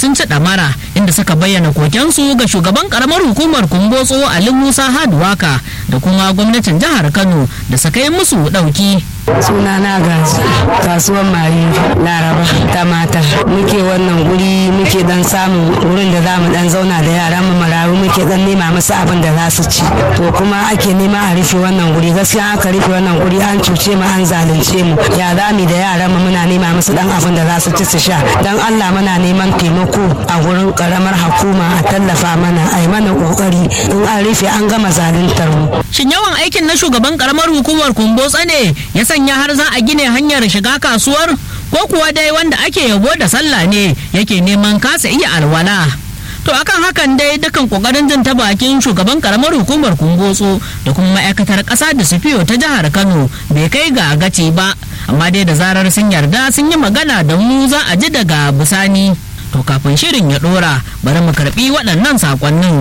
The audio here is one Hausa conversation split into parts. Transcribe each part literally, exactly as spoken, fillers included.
sun ci ɗamara inda suka bayyana kokensu ga shugaban karamar hukumar Kumbotso Ali Musa Haduwaka da kuma gwamnatin jihar Kano da suka yi musu ɗauki. Sunana Gaji, kasuwar Mari Laraba ta mata. Muke wannan guri muke dan samun wurin da zamu dan zauna da yaran mu marayu, muke dan nema musu abin da za su ci. To kuma ake nema a rufe wannan guri, gaskiya aka rufe wannan guri an cuce mu, an zalunce mu. Ya zami da yaran mu muna nema musu dan abin da za su ci su sha. Dan Allah muna neman taimako a gurin karamar hukuma a tallafa mana, a yi mana kokari in an rufe an gama zaluntar mu. Shin yawan aikin na shugaban karamar hukumar Kumbotso ne ya sanya har za a gine hanyar shiga kasuwar, ko kuwa dai wanda ake yabo da sallah ne yake neman kasa iya alwala? To akan hakan dai dukan kokarin jin ta bakin shugaban karamar hukumar Kumbotso da kuma ma'aikatar ƙasa da sufiyo ta jihar Kano bai kai ga gaci ba, amma dai da zarar sun yarda sun yi magana da mu za a ji daga bisani. To kafin shirin ya dora, bari mu karbi waɗannan sakonnin.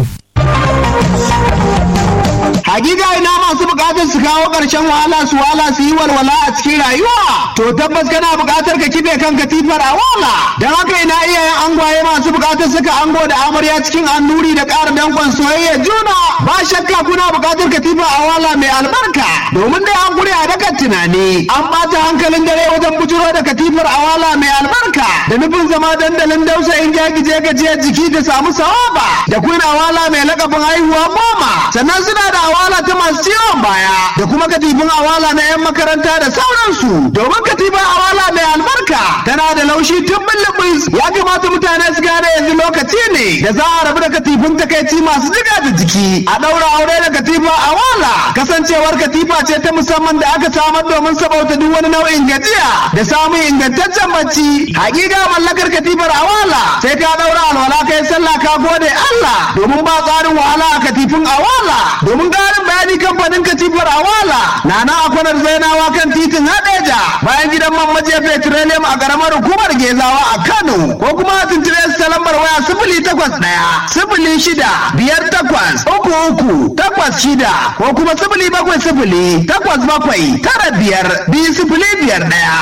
Hakika ina masu bukatar su kawo ƙarshen wahala su wala su yi walwala a cikin rayuwa, to tabbas kana bukatar ka kife kan katifar a wala. Don haka ina iyayen angwaye masu bukatar suka ango da amarya cikin annuri da ƙara dankon soyayya juna. Ba shakka kuna bukatar katifar a wala mai albarka, domin dai an gure a dakan tunani an ɓata hankalin dare wajen bujuro da katifar a wala mai albarka da nufin zama dandalin dausa in gagije gajiyar jiki da samu sawaba. Da kuna awala mai lakabin haihuwa goma, sannan suna da awala ta masu ciwon baya da kuma katifin awala na 'yan makaranta da sauransu. Domin katifin awala mai albarka tana da laushi tun bulubus, ya kamata mutane su gane yanzu lokaci ne da za a rabu da katifin takaici masu jiga da jiki a ɗaura aure da katifa awala. Kasancewar katifa ce ta musamman da aka samar domin sabauta duk wani nau'in gajiya da samun ingantaccen bacci. Hakika mallakar katifar awala sai ka ɗaura alwala kai sallah ka gode Allah, domin ba tsarin wahala a katifin awala. Domin ƙarin bayani kamfanin katifar awala na na akwanar zainawa kan titin Hadeja bayan gidan man maje petroleum a ƙaramar hukumar Gezawa a Kano, ko kuma a tuntube su ta lambar waya sifili takwas ɗaya sifili shida biyar takwas uku uku takwas shida ko kuma sifili bakwai sifili takwas bakwai tara biyar biyu sifili biyar ɗaya.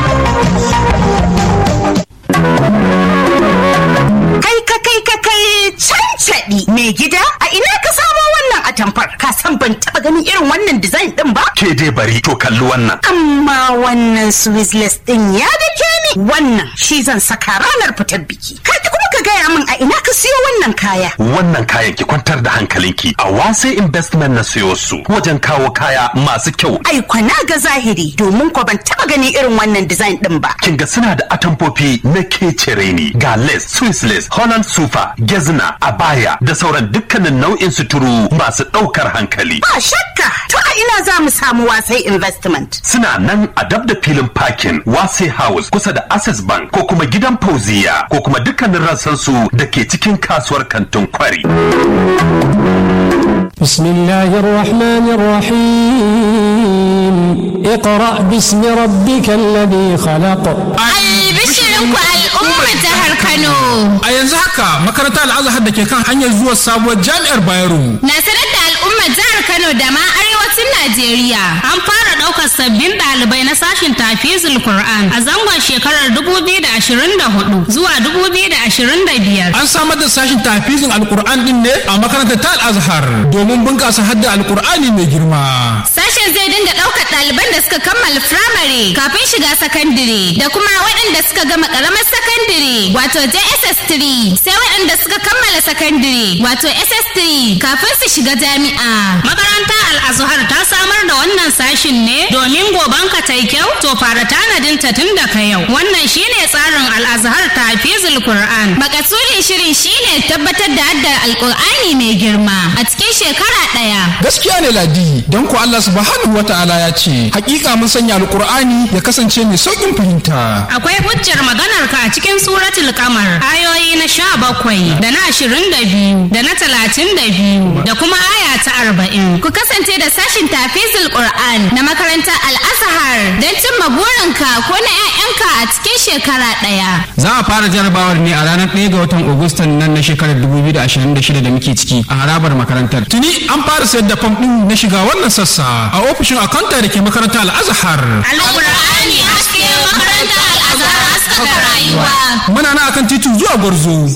Kai ka kai ka kai cancaɗi mai gida, a ina ka samo wannan atamfar? Ka san ban taɓa ganin irin wannan design ɗin ba? Ke dai bari to kalli wannan. Amma wannan Swiss ɗin ya dake ni. Wannan shi zan saka ranar fitar biki. Kai kuma ka gaya min a ina ka siyo wannan kaya? Wannan kayan ki kwantar da hankalinki, a Wase Investment na siyo su wajen kawo kaya masu kyau. Ai kwana ga zahiri, domin ko ban taɓa ganin irin wannan design ɗin ba. Kin ga suna da atamfofi na kecere ne, ga lace, Swiss lace, Holland sufa, gezna, abaya da sauran dukkanin nau'in suturu masu ɗaukar hankali. Ba shakka, to a ina za mu samu Wasai Investment? Suna nan a dab da filin parking Wasai House kusa da Access Bank, ko kuma gidan Fauziya, ko kuma dukkanin rassansu da ke cikin kasuwar kantin Kwari. Bismillahir Rahmanir Rahim. Iqra bismi rabbikal ladhi khalaq. Albishirinku al'ummar jihar Kano. A yanzu haka makarantar Al-Azhar da ke kan hanyar zuwa sabuwar jami'ar Bayero na sanar da al'ummar jihar Kano da ma arewacin Najeriya an fara ɗaukar sabbin ɗalibai na sashin tafizul Qur'an a zangon shekarar dubu biyu da ashirin da hudu zuwa dubu biyu da ashirin da biyar. An samar da sashin tafizul Al-Qur'an din ne a makarantar ta Al-Azhar domin bunƙasa hadda Al-Qur'ani mai girma. Sashen zai dinga ɗaukar ɗaliban da suka kammala firamare kafin shiga sakandire da kuma waɗanda suka gama ƙaramar sakandire wato J S S three, sai waɗanda suka kammala sakandire wato S S three kafin su shiga jami'a. Makarantar Al-Azhar ta samar da wannan sashin ne domin goban ka tai kyau, to fara tanadin ta tun daga yau. Wannan shine tsarin Al-Azhar Tafizul Qur'an. Makasudin shirin shine tabbatar da haddar Al-Qur'ani mai girma a cikin shekara ɗaya. Gaskiya ne Ladi, don ko Allah subhanahu wata'ala ya ce hakika mun sanya Al-Qur'ani ya kasance mai saukin fahimta. Akwai hujjar maganar ka a cikin suratul Qamar ayoyi na sha bakwai da na ashirin da biyu da na talatin da biyu da kuma aya ta arba'in. Ku kasance da sashin tafizul Qur'an na makarantar Al-Azhar don cimma burinka ko na 'ya'yanka a cikin shekara ɗaya. Za a fara jarabawar ne a ranar ɗaya ga watan Agustan nan na shekarar dubu biyu da ashirin da shida da muke ciki a harabar makarantar. Tuni an fara sayar da fam ɗin na shiga wannan sassa a ofishin akanta da ke makarantar Al-Azhar. Al-Qur'ani haske makarantar Al-Azhar haskaka rayuwa. Muna na akan titin zuwa Gwarzo.